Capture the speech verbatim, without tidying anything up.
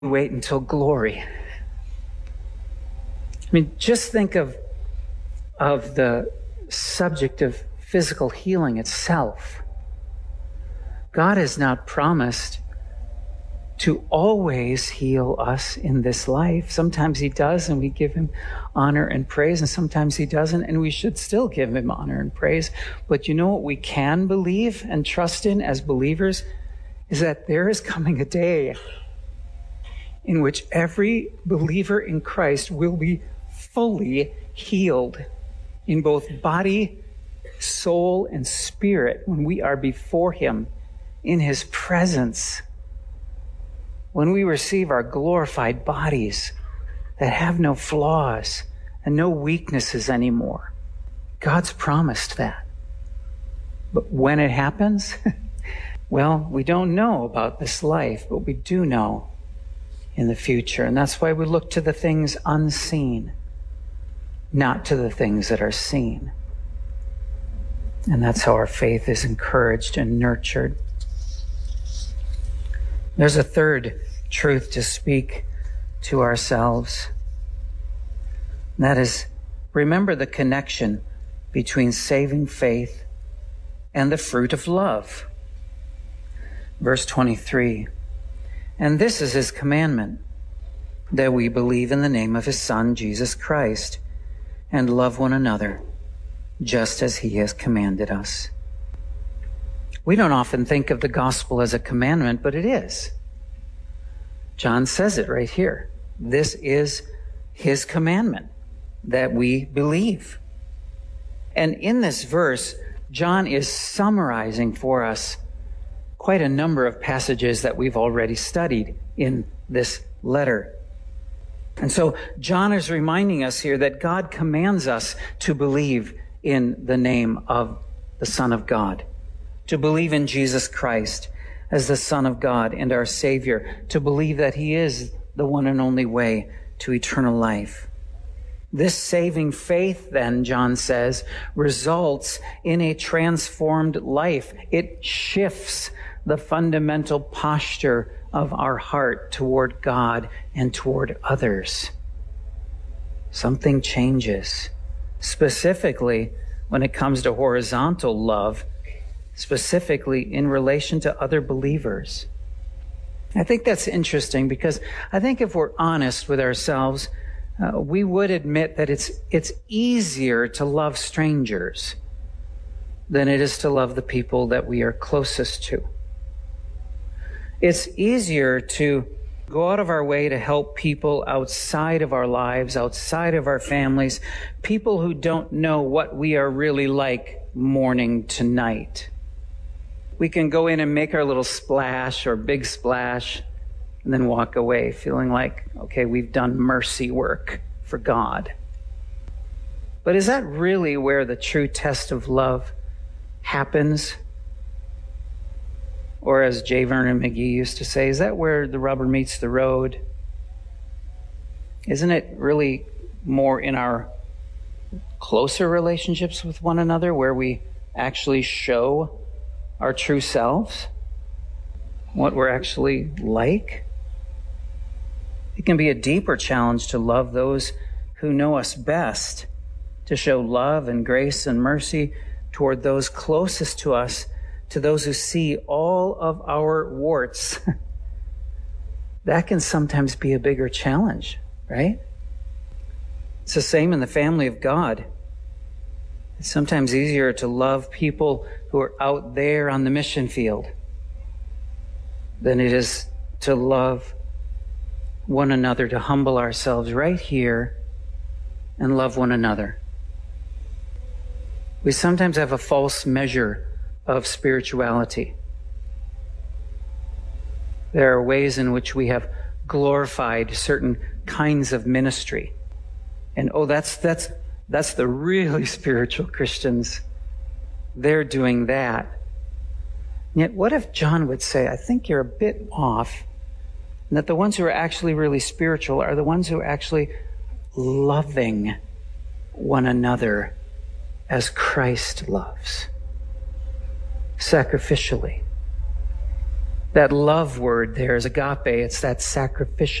wait until glory. I mean, just think of, of the subject of physical healing itself. God has not promised to always heal us in this life. Sometimes he does, and we give him honor and praise, and sometimes he doesn't, and we should still give him honor and praise. But you know what we can believe and trust in as believers is that there is coming a day in which every believer in Christ will be fully healed in both body, soul, and spirit when we are before him in his presence. When we receive our glorified bodies that have no flaws and no weaknesses anymore. God's promised that. But when it happens, well, we don't know about this life, but we do know in the future. And that's why we look to the things unseen, not to the things that are seen. And that's how our faith is encouraged and nurtured. There's a third truth to speak to ourselves. And that is, remember the connection between saving faith and the fruit of love. Verse twenty-three, and this is his commandment, that we believe in the name of his Son, Jesus Christ, and love one another, just as he has commanded us. We don't often think of the gospel as a commandment, but it is. John says it right here. This is his commandment, that we believe. And in this verse, John is summarizing for us quite a number of passages that we've already studied in this letter. And so John is reminding us here that God commands us to believe in the name of the Son of God, to believe in Jesus Christ as the Son of God and our Savior, to believe that he is the one and only way to eternal life. This saving faith, then, John says, results in a transformed life. It shifts the fundamental posture of our heart toward God and toward others. Something changes, specifically when it comes to horizontal love, specifically in relation to other believers. I think that's interesting because I think if we're honest with ourselves, uh, we would admit that it's it's easier to love strangers than it is to love the people that we are closest to. It's easier to go out of our way to help people outside of our lives, outside of our families, people who don't know what we are really like morning to night. We can go in and make our little splash or big splash and then walk away feeling like, okay, we've done mercy work for God. But is that really where the true test of love happens? Or as J. Vernon McGee used to say, is that where the rubber meets the road? Isn't it really more in our closer relationships with one another where we actually show our true selves, what we're actually like? It can be a deeper challenge to love those who know us best, to show love and grace and mercy toward those closest to us, to those who see all of our warts. That can sometimes be a bigger challenge, right? It's the same in the family of God. It's sometimes easier to love people who are out there on the mission field than it is to love one another, to humble ourselves right here and love one another. We sometimes have a false measure of spirituality. There are ways in which we have glorified certain kinds of ministry. And oh, that's that's that's the really spiritual Christians. They're doing that. And yet, what if John would say, I think you're a bit off, and that the ones who are actually really spiritual are the ones who are actually loving one another as Christ loves, sacrificially. That love word there is agape. It's that sacrificial